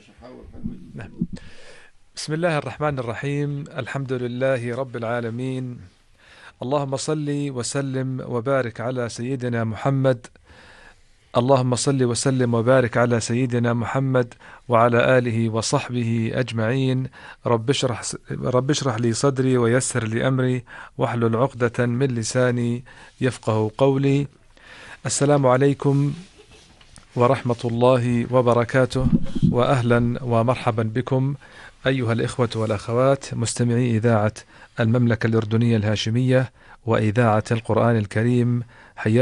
نعم. بسم الله الرحمن الرحيم. الحمد لله رب العالمين. اللهم صل وسلم وبارك على سيدنا محمد. اللهم صل وسلم وبارك على سيدنا محمد وعلى آله وصحبه أجمعين. رب اشرح لي صدري ويسر لي أمري واحلل عقدة من لساني يفقه قولي. السلام عليكم ورحمة الله وبركاته، وأهلا ومرحبا بكم أيها الإخوة والأخوات مستمعي إذاعة المملكة الأردنية الهاشمية وإذاعة القرآن الكريم. حياكم